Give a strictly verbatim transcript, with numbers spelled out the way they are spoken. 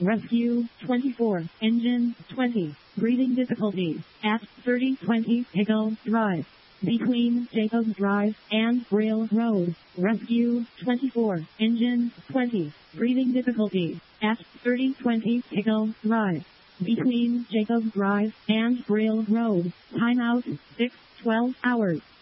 Rescue twenty-four, engine twenty, breathing difficulties at thirty twenty Pickle Drive. Between Jacobs Drive and Rail Road. Rescue twenty-four, engine twenty, breathing difficulties at thirty twenty Pickle Drive. Between Jacobs Drive and Rail Road. Timeout six twelve hours.